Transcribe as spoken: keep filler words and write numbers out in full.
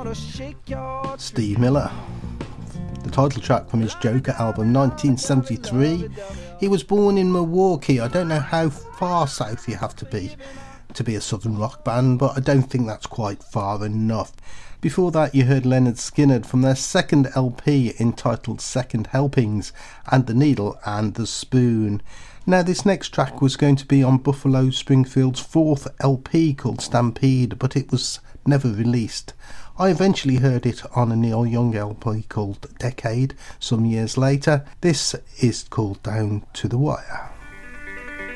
Steve Miller. The title track from his Joker album nineteen seventy-three. He was born in Milwaukee. I don't know how far south you have to be to be a southern rock band, but I don't think that's quite far enough. Before that you heard Lynyrd Skynyrd from their second L P entitled Second Helpings, and The Needle and the Spoon. Now this next track was going to be on Buffalo Springfield's fourth L P called Stampede, but it was never released. I eventually heard it on a Neil Young L P called Decade some years later. This is called Down to the Wire.